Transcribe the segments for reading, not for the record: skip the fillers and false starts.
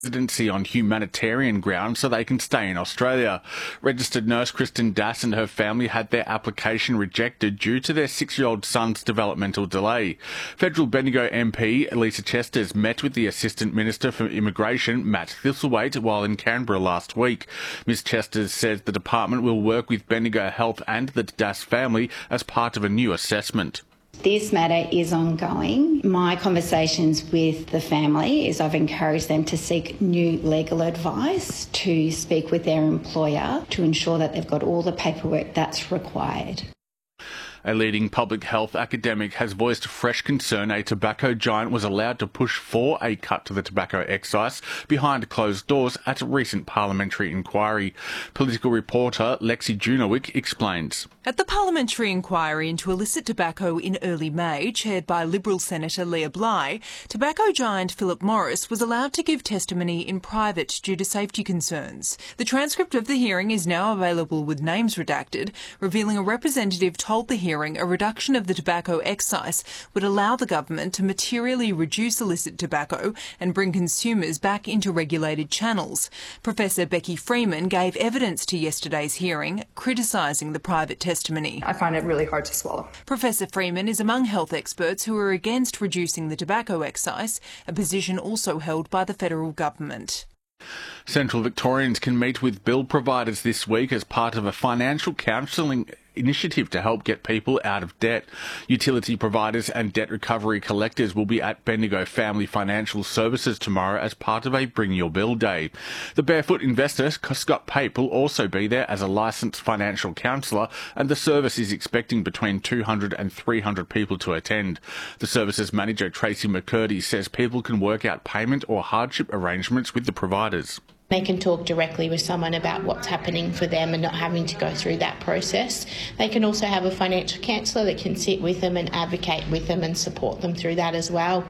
residency on humanitarian grounds so they can stay in Australia. Registered nurse Kristen Dass and her family had their application rejected due to their 6-year-old son's developmental delay. Federal Bendigo MP Lisa Chesters met with the Assistant Minister for Immigration, Matt Thistlethwaite, while in Canberra last week. Ms Chesters says the department will work with Bendigo Health and the Dass family as part of a new assessment. This matter is ongoing. My conversations with the family is I've encouraged them to seek new legal advice, to speak with their employer to ensure that they've got all the paperwork that's required. A leading public health academic has voiced fresh concern a tobacco giant was allowed to push for a cut to the tobacco excise behind closed doors at a recent parliamentary inquiry. Political reporter Lexi Junowick explains. At the parliamentary inquiry into illicit tobacco in early May, chaired by Liberal Senator Leah Bly, tobacco giant Philip Morris was allowed to give testimony in private due to safety concerns. The transcript of the hearing is now available with names redacted, revealing a representative told the hearing a reduction of the tobacco excise would allow the government to materially reduce illicit tobacco and bring consumers back into regulated channels. Professor Becky Freeman gave evidence to yesterday's hearing, criticising the private testimony. I find it really hard to swallow. Professor Freeman is among health experts who are against reducing the tobacco excise, a position also held by the federal government. Central Victorians can meet with bill providers this week as part of a financial counselling initiative to help get people out of debt. Utility providers and debt recovery collectors will be at Bendigo Family Financial Services tomorrow as part of a Bring Your Bill Day. The Barefoot investor, Scott Pape, will also be there as a licensed financial counsellor, and the service is expecting between 200 and 300 people to attend. The services manager, Tracy McCurdy, says people can work out payment or hardship arrangements with the providers. They can talk directly with someone about what's happening for them and not having to go through that process. They can also have a financial counsellor that can sit with them and advocate with them and support them through that as well.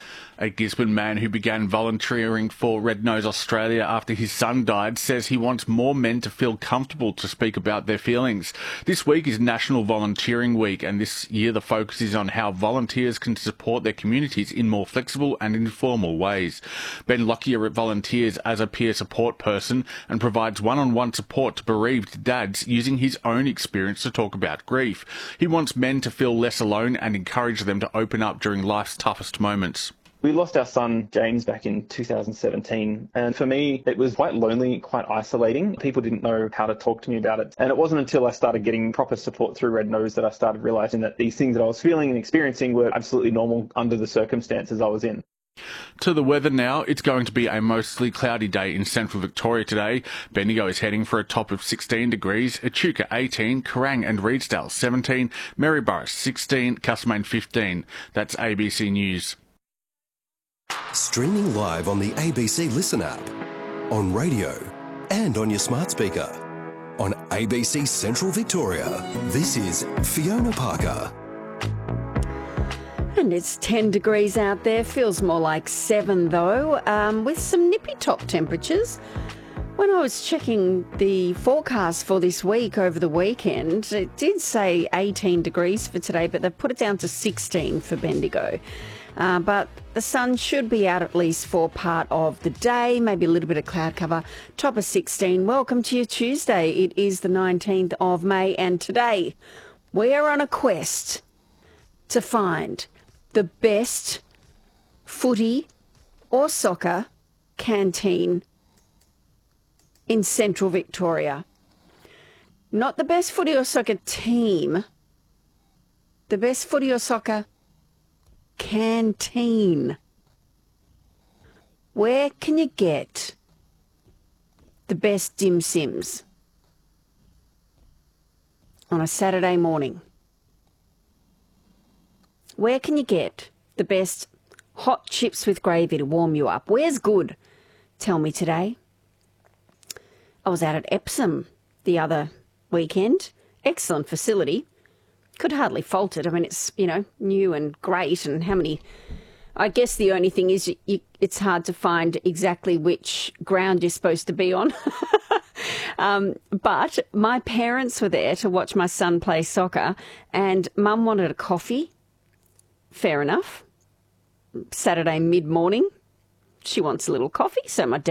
A Gisborne man who began volunteering for Red Nose Australia after his son died says he wants more men to feel comfortable to speak about their feelings. This week is National Volunteering Week, and this year the focus is on how volunteers can support their communities in more flexible and informal ways. Ben Lockyer volunteers as a peer support person and provides one-on-one support to bereaved dads using his own experience to talk about grief. He wants men to feel less alone and encourage them to open up during life's toughest moments. We lost our son, James, back in 2017. And for me, it was quite lonely, quite isolating. People didn't know how to talk to me about it. And it wasn't until I started getting proper support through Red Nose that I started realising that these things that I was feeling and experiencing were absolutely normal under the circumstances I was in. To the weather now, it's going to be a mostly cloudy day in central Victoria today. Bendigo is heading for a top of 16 degrees, Echuca 18, Kerrang and Reedsdale 17, Maryborough 16, Castlemaine 15. That's ABC News. Streaming live on the ABC Listen app, on radio and on your smart speaker. On ABC Central Victoria, this is Fiona Parker. And it's 10 degrees out there, feels more like 7 though, with some nippy top temperatures. When I was checking the forecast for this week over the weekend, it did say 18 degrees for today, but they've put it down to 16 for Bendigo. But the sun should be out at least for part of the day, maybe a little bit of cloud cover. Top of 16. Welcome to your Tuesday. It is the 19th of May, and today we are on a quest to find the best footy or soccer canteen in Central Victoria. Not the best footy or soccer team, the best footy or soccer canteen. Where can you get the best dim sims on a Saturday morning? Where can you get the best hot chips with gravy to warm you up? Where's good? Tell me today. I was out at Epsom the other weekend. Excellent facility. Could hardly fault it. I mean, it's, new and great, and how many... I guess the only thing is it's hard to find exactly which ground you're supposed to be on. But my parents were there to watch my son play soccer, and Mum wanted a coffee. Fair enough. Saturday mid-morning, she wants a little coffee, so my dad